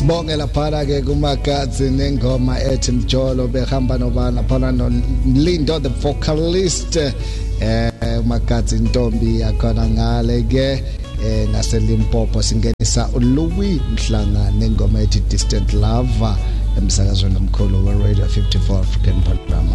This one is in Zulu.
Sibonge laphana ke kuMagadzi nengoma ethi Mjolo behamba nobana phana no Lindo the vocalist uMagadzi Ntombi yakhona ngale ke ngaseLimpopo singenisa uLouis Mhlanga nengoma ethi Distant Lover emsakazweni omkhulu we Radio 54 African Panorama.